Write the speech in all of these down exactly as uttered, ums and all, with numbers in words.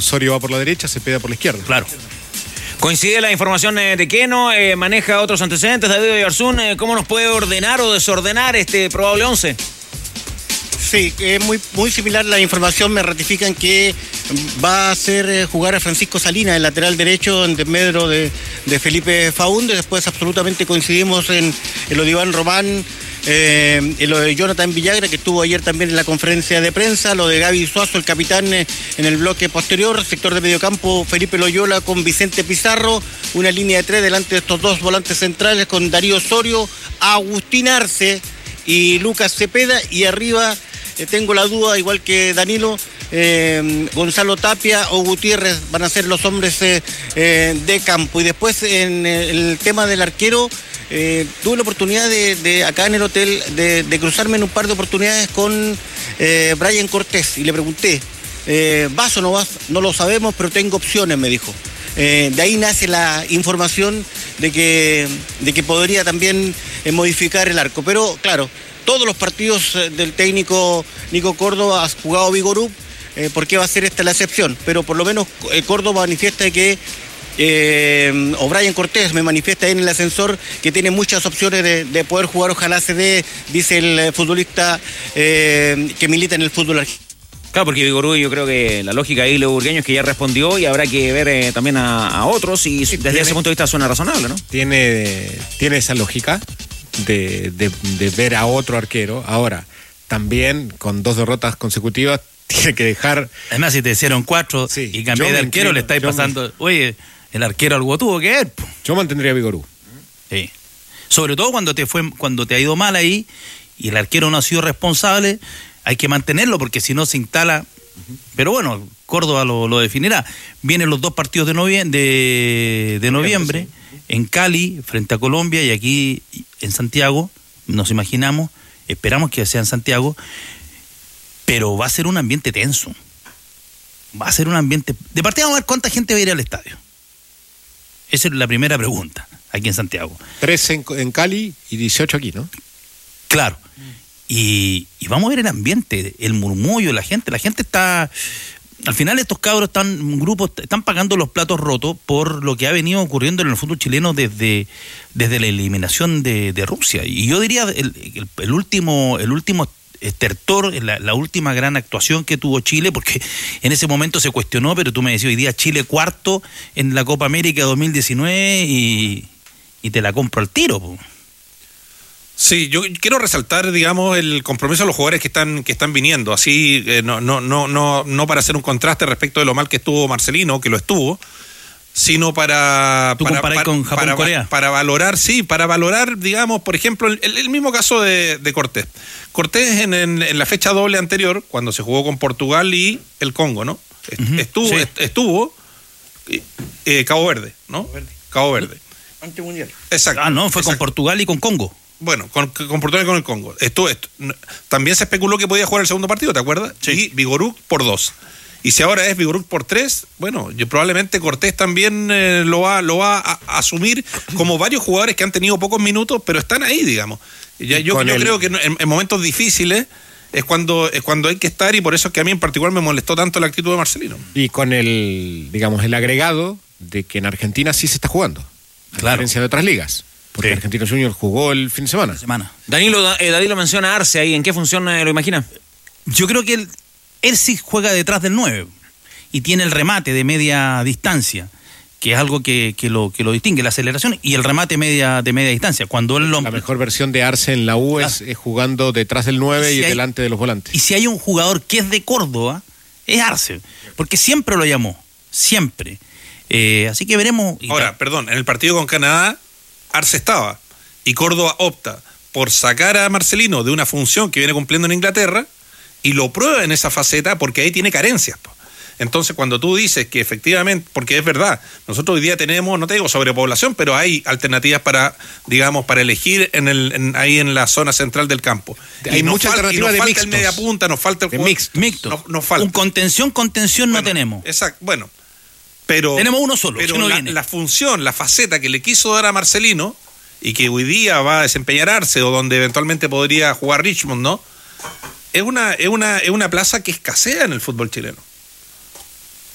Osorio va por la derecha, Cepeda por la izquierda. Claro. Coincide la información eh, de Keno, eh, maneja otros antecedentes, David Oyarzún, eh, ¿cómo nos puede ordenar o desordenar este probable once? Sí, es muy, muy similar la información, me ratifican que va a hacer eh, jugar a Francisco Salinas, el lateral derecho, en desmedro de, de Felipe Faúndez. Después absolutamente coincidimos en, en lo de Iván Román, eh, en lo de Jonathan Villagra, que estuvo ayer también en la conferencia de prensa, lo de Gaby Suazo, el capitán, eh, en el bloque posterior, sector de mediocampo, Felipe Loyola con Vicente Pizarro, una línea de tres delante de estos dos volantes centrales con Darío Osorio, Agustín Arce y Lucas Cepeda, y arriba eh, tengo la duda, igual que Danilo, eh, Gonzalo Tapia o Gutiérrez van a ser los hombres eh, eh, de campo. Y después en el tema del arquero, eh, tuve la oportunidad de, de acá en el hotel de, de cruzarme en un par de oportunidades con eh, Brian Cortés y le pregunté, eh, ¿vas o no vas? No lo sabemos, pero tengo opciones, me dijo. Eh, de ahí nace la información de que, de que podría también eh, modificar el arco. Pero claro, todos los partidos eh, del técnico Nico Córdoba ha jugado Vigorú, eh, ¿por qué va a ser esta la excepción? Pero por lo menos eh, Córdoba manifiesta que, eh, o Brian Cortés me manifiesta ahí en el ascensor, que tiene muchas opciones de, de poder jugar, ojalá se dé, dice el eh, futbolista eh, que milita en el fútbol argentino. Claro, porque Vigorú, yo creo que la lógica ahí, Leo Burgueño, es que ya respondió y habrá que ver eh, también a, a otros, y desde tiene, ese punto de vista suena razonable, ¿no? Tiene, tiene esa lógica de, de, de ver a otro arquero. Ahora, también con dos derrotas consecutivas, tiene que dejar... Además, si te hicieron cuatro sí, y cambié de arquero, inclino, le estáis pasando... Me... Oye, el arquero algo tuvo que ver. Yo mantendría a Vigorú. Sí. Sobre todo cuando te fue, cuando te ha ido mal ahí y el arquero no ha sido responsable... Hay que mantenerlo porque si no se instala. Uh-huh. Pero bueno, Córdoba lo, lo definirá. Vienen los dos partidos de, novie- de, de noviembre, sí. En Cali, frente a Colombia, y aquí en Santiago. Nos imaginamos, esperamos que sea en Santiago. Pero va a ser un ambiente tenso. Va a ser un ambiente... De partida vamos a ver cuánta gente va a ir al estadio. Esa es la primera pregunta, aquí en Santiago. trece en, en Cali y dieciocho aquí, ¿no? Claro. Y, y vamos a ver el ambiente, el murmullo, la gente, la gente está, al final estos cabros están, grupos, están pagando los platos rotos por lo que ha venido ocurriendo en el fútbol chileno desde, desde la eliminación de, de Rusia. Y yo diría el, el, el último, el último estertor, la, la última gran actuación que tuvo Chile, porque en ese momento se cuestionó, pero tú me decías hoy día Chile cuarto en la Copa América dos mil diecinueve y, y te la compro al tiro, po. Sí, yo quiero resaltar, digamos, el compromiso de los jugadores que están que están viniendo, así eh, no no no no no para hacer un contraste respecto de lo mal que estuvo Marcelino, que lo estuvo, sino para ¿Tú para, para, con Japón, para, Corea? para valorar, sí, para valorar, digamos, por ejemplo, el, el mismo caso de, de Cortés. Cortés en, en, en la fecha doble anterior, cuando se jugó con Portugal y el Congo, ¿no? Uh-huh, estuvo sí. estuvo eh, Cabo Verde, ¿no? Cabo Verde. Cabo Verde. Antemundial. Exacto. Ah, no, fue exacto. Con Portugal y con Congo. Bueno, con, con Portugal y con el Congo. Esto, esto, también se especuló que podía jugar el segundo partido, ¿te acuerdas? Sí. Y Vigorú por dos. Y si ahora es Vigorú por tres, bueno, yo probablemente Cortés también eh, lo va, lo va a, a asumir, como varios jugadores que han tenido pocos minutos, pero están ahí, digamos. Ya, yo yo el... creo que en, en momentos difíciles es cuando, es cuando hay que estar, y por eso es que a mí en particular me molestó tanto la actitud de Marcelino. Y con el, digamos, el agregado de que en Argentina sí se está jugando, a claro. diferencia de otras ligas. Porque sí. Argentinos Juniors jugó el fin de semana. semana. Danilo, eh, Danilo menciona a Arce ahí. ¿En qué función eh, lo imagina? Yo creo que él, él sí juega detrás del nueve y tiene el remate de media distancia, que es algo que, que, lo, que lo distingue, la aceleración y el remate media, de media distancia. Cuando él lo... La mejor versión de Arce en la U claro. es, es jugando detrás del nueve y, si y hay, delante de los volantes. Y si hay un jugador que es de Córdoba, es Arce, porque siempre lo llamó, siempre. Eh, así que veremos... Ahora, perdón, en el partido con Canadá Arce estaba, y Córdoba opta por sacar a Marcelino de una función que viene cumpliendo en Inglaterra y lo prueba en esa faceta porque ahí tiene carencias. Entonces, cuando tú dices que efectivamente, porque es verdad, nosotros hoy día tenemos, no te digo sobrepoblación, pero hay alternativas para, digamos, para elegir en el en, ahí en la zona central del campo. Hay y muchas fal- alternativas y nos de falta mixtos. el media punta, nos falta el de jugador, mix, mixto. Nos, nos falta. Un contención, contención bueno, no tenemos. Exacto, bueno. Pero, tenemos uno solo, pero que no la, viene. la función, la faceta que le quiso dar a Marcelino y que hoy día va a desempeñar Arce, o donde eventualmente podría jugar Richmond, ¿no? Es una, es una, es una plaza que escasea en el fútbol chileno.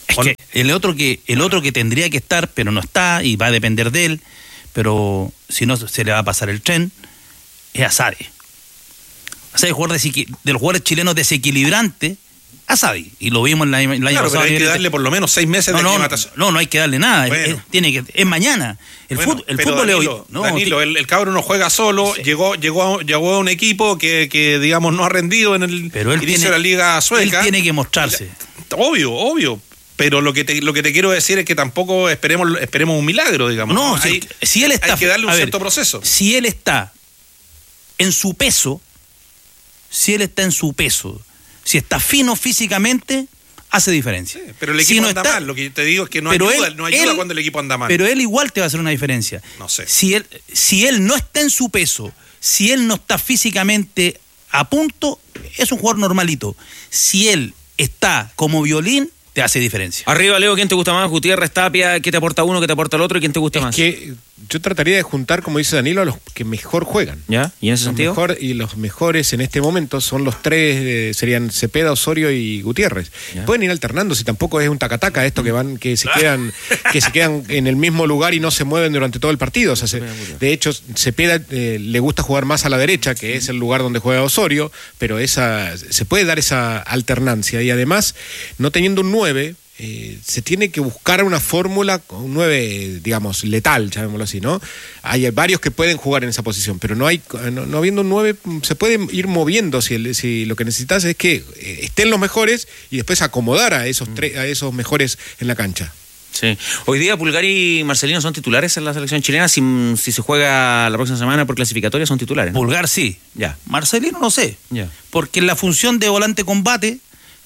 Es que el otro que el otro que tendría que estar, pero no está, y va a depender de él, pero si no se le va a pasar el tren, es Asadi. Asadi es jugador de, de los jugadores chilenos desequilibrantes, Asadi, y lo vimos en la, en la claro, año pasado. Pero hay que darle por lo menos seis meses no, de no, aclimatación. No, no hay que darle nada. Bueno. Es, tiene que, es mañana. El, bueno, fútbol, el pero fútbol Danilo, es hoy. No, Danilo, el, el cabro no juega solo, sí. llegó, llegó, a, llegó a un equipo que, que, digamos, no ha rendido en el pero él inicio tiene, de la Liga Sueca. Él tiene que mostrarse. Obvio, obvio. Pero lo que te, lo que te quiero decir es que tampoco esperemos, esperemos un milagro, digamos. No, ¿no? si, hay, si él está, hay que darle un ver, cierto proceso. Si él está en su peso, si él está en su peso, si está fino físicamente, hace diferencia. Sí, pero el equipo si no anda está, mal, lo que te digo es que no pero ayuda, él, no ayuda él, cuando el equipo anda mal. Pero él igual te va a hacer una diferencia. No sé. Si él, si él no está en su peso, si él no está físicamente a punto, es un jugador normalito. Si él está como violín, te hace diferencia. Arriba, Leo, ¿quién te gusta más? Gutiérrez, Tapia, ¿qué te aporta uno, qué te aporta el otro y quién te gusta es más? Que yo trataría de juntar, como dice Danilo, a los que mejor juegan. ¿Ya? ¿Y en ese los sentido? Mejor, y los mejores en este momento son los tres, eh, serían Cepeda, Osorio y Gutiérrez. ¿Ya? Pueden ir alternando, si tampoco es un tacataca esto que van, que se quedan, que se quedan en el mismo lugar y no se mueven durante todo el partido. O sea, se, de hecho, Cepeda eh, le gusta jugar más a la derecha, que es el lugar donde juega Osorio, pero esa se puede dar esa alternancia. Y además, no teniendo un nueve, Eh, se tiene que buscar una fórmula, un nueve, digamos, letal, llamémoslo así, ¿no? Hay varios que pueden jugar en esa posición, pero no hay, no, no habiendo un nueve, se puede ir moviendo si, el, si lo que necesitas es que eh, estén los mejores y después acomodar a esos, tres, a esos mejores en la cancha. Sí. Hoy día Pulgar y Marcelino son titulares en la selección chilena. Si, si se juega la próxima semana por clasificatoria, son titulares, ¿no? Pulgar sí, ya. Marcelino no sé, ya. Porque en la función de volante combate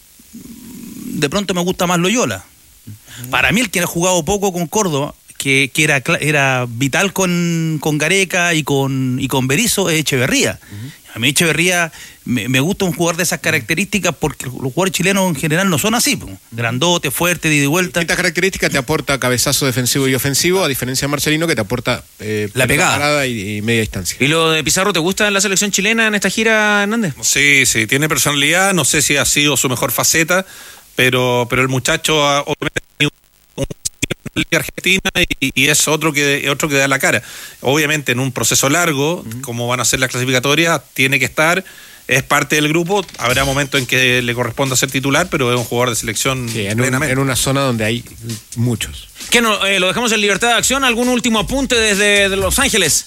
de pronto me gusta más Loyola. Para mí el que ha jugado poco con Córdoba, que, que era, era vital con, con Gareca y con, y con Berizzo, es Echeverría. Uh-huh. A mí Echeverría me, me gusta un jugador de esas características porque los jugadores chilenos en general no son así. Pues. Grandote, fuerte, de ida y vuelta. Estas características te aporta cabezazo defensivo y ofensivo, a diferencia de Marcelino que te aporta eh, la pegada parada y, y media distancia. ¿Y lo de Pizarro te gusta en la selección chilena en esta gira, Hernández? Sí, sí, tiene personalidad. No sé si ha sido su mejor faceta, pero, pero el muchacho ha, obviamente ha tenido un Liga Argentina y, y es otro que otro que da la cara. Obviamente en un proceso largo, uh-huh. como van a ser las clasificatorias, tiene que estar, es parte del grupo, habrá momentos en que le corresponda ser titular, pero es un jugador de selección sí, en, un, en una zona donde hay muchos. ¿Qué no, eh, lo dejamos en libertad de acción? ¿Algún último apunte desde de Los Ángeles?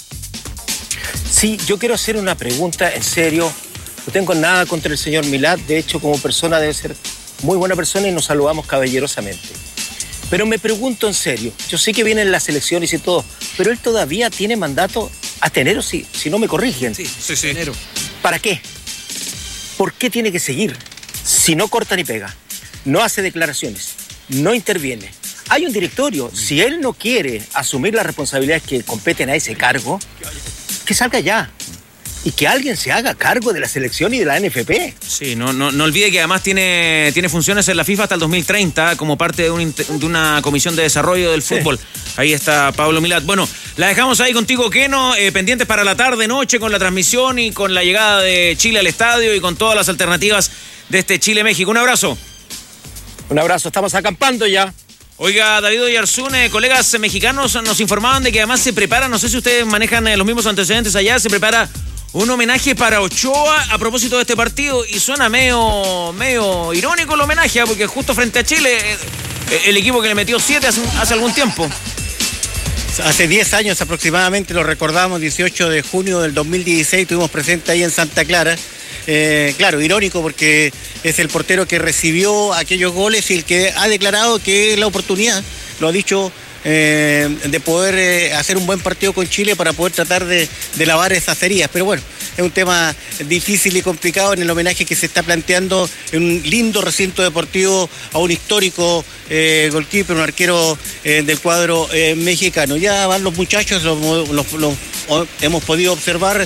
Sí, yo quiero hacer una pregunta en serio. No tengo nada contra el señor Milad, de hecho como persona debe ser muy buena persona y nos saludamos caballerosamente. Pero me pregunto en serio, yo sé que vienen las elecciones y todo, pero él todavía tiene mandato hasta enero, si, si no me corrigen. Sí, sí, sí. Enero. ¿Para qué? ¿Por qué tiene que seguir? Si no corta ni pega, no hace declaraciones, no interviene. Hay un directorio, si él no quiere asumir las responsabilidades que competen a ese cargo, que salga ya. Y que alguien se haga cargo de la selección y de la N F P. Sí, no, no, no olvide que además tiene, tiene funciones en la FIFA hasta el dos mil treinta como parte de, un, de una comisión de desarrollo del fútbol. Sí. Ahí está Pablo Milad. Bueno, la dejamos ahí contigo, Keno, eh, pendientes para la tarde, noche, con la transmisión y con la llegada de Chile al estadio y con todas las alternativas de este Chile-México. Un abrazo. Un abrazo, estamos acampando ya. Oiga, David Oyarzún, eh, colegas mexicanos nos informaban de que además se prepara, no sé si ustedes manejan eh, los mismos antecedentes allá, se prepara un homenaje para Ochoa a propósito de este partido y suena medio, medio irónico el homenaje, ¿eh? Porque justo frente a Chile, eh, el equipo que le metió siete hace, hace algún tiempo. Hace diez años aproximadamente, lo recordamos, dieciocho de junio del dos mil dieciséis, estuvimos presentes ahí en Santa Clara. Eh, claro, irónico porque es el portero que recibió aquellos goles y el que ha declarado que es la oportunidad, lo ha dicho, eh, de poder eh, hacer un buen partido con Chile para poder tratar de, de lavar esas heridas. Pero bueno, es un tema difícil y complicado en el homenaje que se está planteando en un lindo recinto deportivo a un histórico eh, goalkeeper, un arquero eh, del cuadro eh, mexicano. Ya van los muchachos, los, los, los, hemos podido observar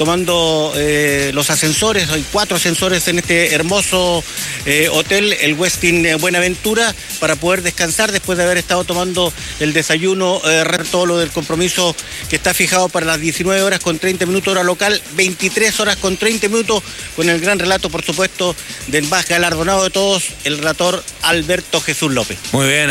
tomando eh, los ascensores. Hay cuatro ascensores en este hermoso eh, hotel, el Westin Buenaventura, para poder descansar después de haber estado tomando el desayuno, eh, todo lo del compromiso que está fijado para las diecinueve horas con treinta minutos hora local, veintitrés horas con treinta minutos, con el gran relato, por supuesto, del más galardonado de todos, el relator Alberto Jesús López. Muy bien.